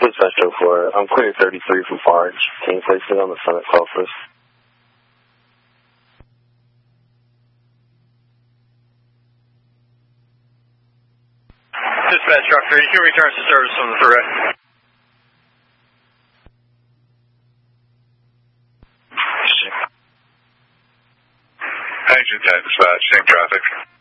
Dispatch 04, I'm clear 33 from Farge. Can you place it on the Summit call, please? Dispatch Rockford, you can return to service on the threat. Engine 10 dispatch, same traffic.